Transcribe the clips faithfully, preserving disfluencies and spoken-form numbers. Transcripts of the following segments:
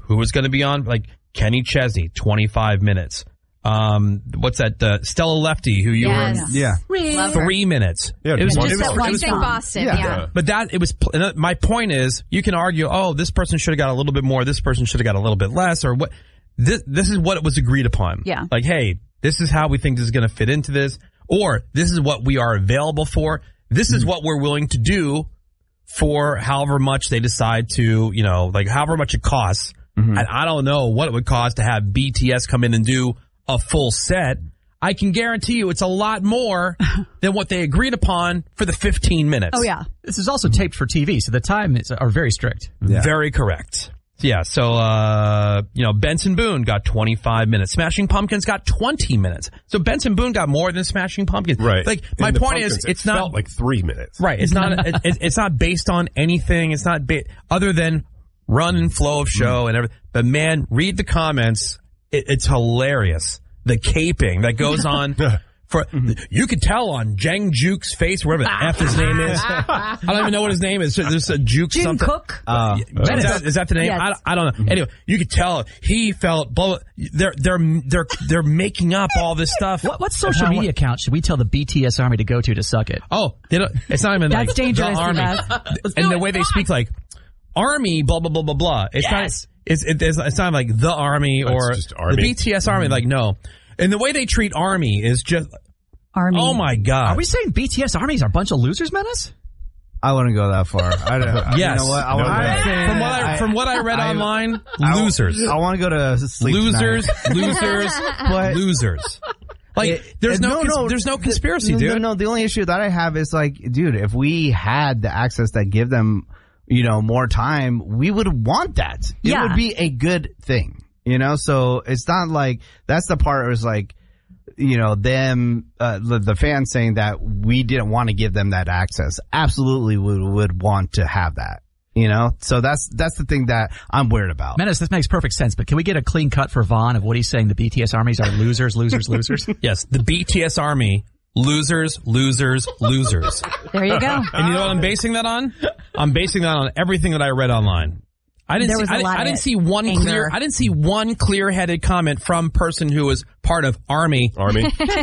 who was going to be on? Like Kenny Chesney, twenty-five minutes. Um, what's that? Uh, Stella Lefty, who you yes. were, yeah, Love three her. minutes. Yeah, it was just it was, that one it was, song. Boston. Yeah. yeah, but that it was. My point is, you can argue, oh, this person should have got a little bit more. This person should have got a little bit less, or what? This this is what was agreed upon. Yeah, like, hey, this is how we think this is going to fit into this, or this is what we are available for. This is what we're willing to do for however much they decide to, you know, like however much it costs. Mm-hmm. And I don't know what it would cost to have B T S come in and do a full set. I can guarantee you it's a lot more than what they agreed upon for the fifteen minutes. Oh, yeah. This is also taped for T V, so the time is are very strict. Yeah. Very correct. Yeah, so, uh, you know, Benson Boone got twenty-five minutes. Smashing Pumpkins got twenty minutes. So Benson Boone got more than Smashing Pumpkins. Right. Like, my point Pumpkins, is, it's it not felt like three minutes. Right. It's not, it, it's not based on anything. It's not ba- other than run and flow of show and everything. But man, read the comments. It, it's hilarious. The caping that goes on. For you could tell on Jang Juke's face, wherever the F his name is. I don't even know what his name is. There's a Juke Jim something. Cook. Uh, is, that, is that the name? Yes. I, I don't know. Anyway, you could tell he felt. Blah, they're they're they're they're making up all this stuff. What, what social media account should we tell the B T S Army to go to to suck it? Oh, they don't, it's not even That's like dangerous, the Army, and the way they speak like Army, blah blah blah blah blah. It's yes. not. It's it, it's, it's not like the Army or just Army. The B T S Army. Mm-hmm. Like no, and the way they treat Army is just. Army. Oh my God! Are we saying B T S Armies are a bunch of losers, Menace? I wouldn't go that far. I don't, yes. You know what? I no, wanna, from what I, from what I read I, online, I, losers. I, I want to go to sleep losers, tonight. losers, but, losers. Like it, there's no, no, cons- no there's no conspiracy, no, dude. No, no, the only issue that I have is like, dude, if we had the access that give them, you know, more time, we would want that. It yeah. would be a good thing, you know. So it's not like that's the part where it's like. You know, them, uh, the, the fans saying that we didn't want to give them that access. Absolutely would, would want to have that. You know? So that's, that's the thing that I'm weird about. Menace, this makes perfect sense, but can we get a clean cut for Vaughn of what he's saying the B T S Armies are losers, losers, losers? Yes, the B T S Army, losers, losers, losers. There you go. And you know what I'm basing that on? I'm basing that on everything that I read online. I didn't. There See, was a I, lot I of didn't see one anger. clear. I didn't see one clear-headed comment from person who was part of Army. Army.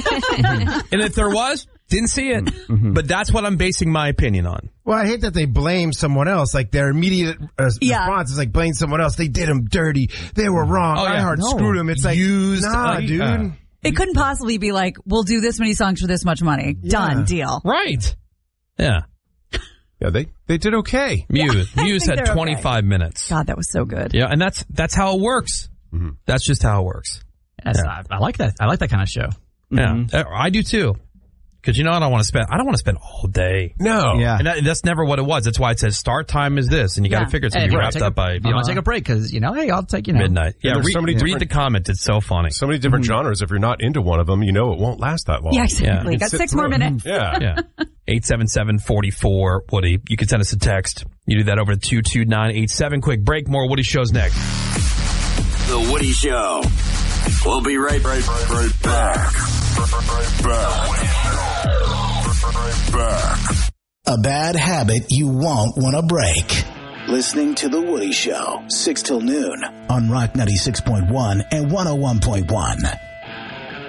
And if there was, didn't see it. Mm-hmm. But that's what I'm basing my opinion on. Well, I hate that they blame someone else. Like their immediate uh, yeah. response is like blame someone else. They did them dirty. They were wrong. Oh, yeah. iHeart no. screwed them. It's like used. Nah, uh, dude. Uh, it couldn't possibly be like, we'll do this many songs for this much money. Yeah. Done. Deal. Right. Yeah. Yeah, they, they did okay. Muse. Muse had twenty-five okay. minutes. God, that was so good. Yeah, and that's that's how it works. Mm-hmm. That's just how it works. That's, yeah. I, I like that. I like that kind of show. Yeah, mm-hmm. I do too. Because you know what I want to spend? I don't want to spend all day. No. Yeah. And that, that's never what it was. That's why it says start time is this. And you got to yeah. figure it's going to be wrapped up a, by... You know, want to take a break because, you know, hey, I'll take, you know. Midnight. Yeah, read, so many read the comment. It's so funny. So many different mm-hmm. genres. If you're not into one of them, you know it won't last that long. Yeah, exactly. Yeah. Got six more minutes. Yeah. Yeah. eight seven seven, four four, Woody. You can send us a text. You do that over to two two nine eight seven. Quick break. More Woody Show's next. The Woody Show. We'll be right, right, right, right back. Right back. Back. A bad habit you won't want to break. Listening to The Woody Show, six till noon on Rock ninety-six point one and one oh one point one.